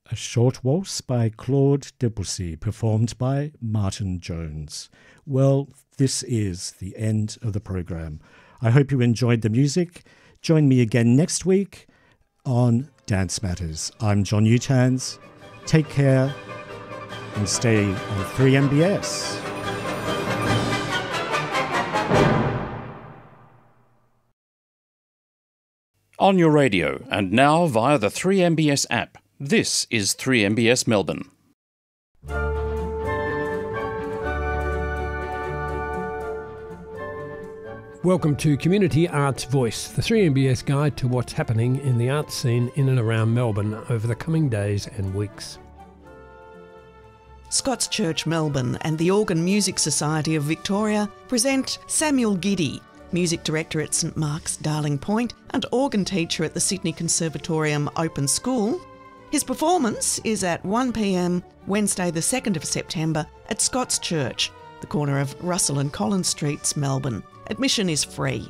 A Short Waltz by Claude Debussy, performed by Martin Jones. Well, this is the end of the program. I hope you enjoyed the music. Join me again next week on Dance Matters. I'm John Utans. Take care and stay on 3MBS. On your radio and now via the 3MBS app. This is 3MBS Melbourne. Welcome to Community Arts Voice, the 3MBS guide to what's happening in the arts scene in and around Melbourne over the coming days and weeks. Scots Church Melbourne and the Organ Music Society of Victoria present Samuel Giddy, Music Director at St Mark's Darling Point and organ teacher at the Sydney Conservatorium Open School. His performance is at 1 p.m. Wednesday the 2nd of September at Scots Church, the corner of Russell and Collins Streets, Melbourne. Admission is free.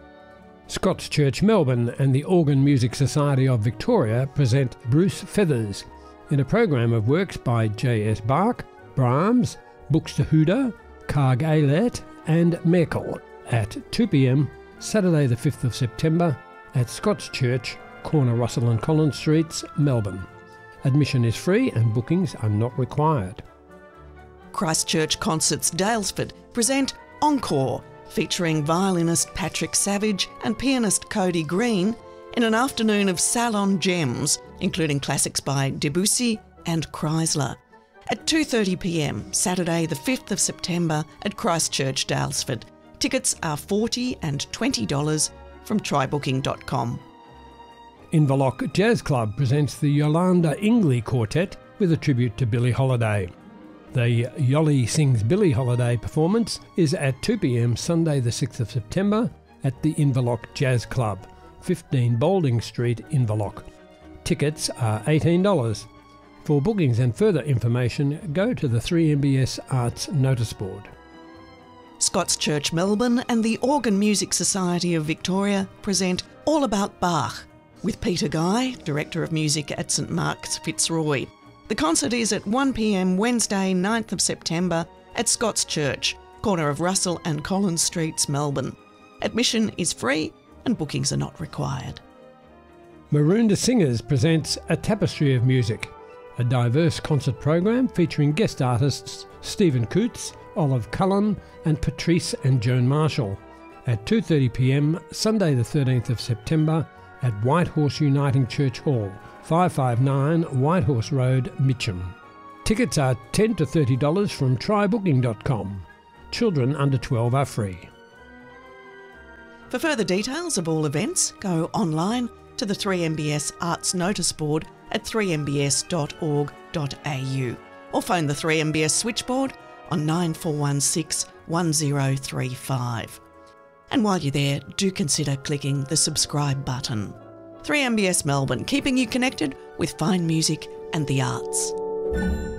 Scots Church Melbourne and the Organ Music Society of Victoria present Bruce Feathers in a program of works by J.S. Bach, Brahms, Buxtehude, Karg Eilert and Merkel at 2 p.m. Saturday the 5th of September at Scots Church, corner Russell and Collins Streets, Melbourne. Admission is free and bookings are not required. Christchurch Concerts Daylesford present Encore, featuring violinist Patrick Savage and pianist Cody Green in an afternoon of salon gems, including classics by Debussy and Chrysler, at 2:30 p.m. Saturday the 5th of September at Christchurch Daylesford. Tickets are $40 and $20 from trybooking.com. Inverloch Jazz Club presents the Yolanda Ingley Quartet with a tribute to Billie Holiday. The Yolly Sings Billie Holiday performance is at 2 p.m. Sunday the 6th of September at the Inverloch Jazz Club, 15 Balding Street, Inverloch. Tickets are $18. For bookings and further information, go to the 3MBS Arts notice board. Scots Church Melbourne and the Organ Music Society of Victoria present All About Bach with Peter Guy, Director of Music at St Mark's Fitzroy. The concert is at 1 p.m. Wednesday 9th of September at Scots Church, corner of Russell and Collins Streets, Melbourne. Admission is free and bookings are not required. Maroondah Singers presents A Tapestry of Music, a diverse concert program featuring guest artists Stephen Coots, Olive Cullen and Patrice and Joan Marshall at 2:30 p.m. Sunday the 13th of September at Whitehorse Uniting Church Hall, 559 Whitehorse Road, Mitcham. Tickets are $10 to $30 from trybooking.com. Children under 12 are free. For further details of all events, go online to the 3MBS Arts Notice Board at 3mbs.org.au or phone the 3MBS switchboard on 9416 1035. And while you're there, do consider clicking the subscribe button. 3MBS Melbourne, keeping you connected with fine music and the arts.